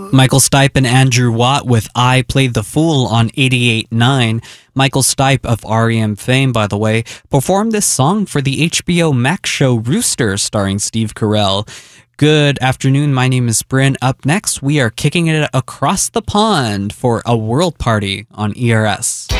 Michael Stipe and Andrew Watt with I Played the Fool on 88.9. Michael Stipe of REM fame, by the way, performed this song for the HBO Max show Rooster starring Steve Carell. Good afternoon, my name is Bryn. Up next, we are kicking it across the pond for A World Party on ERS.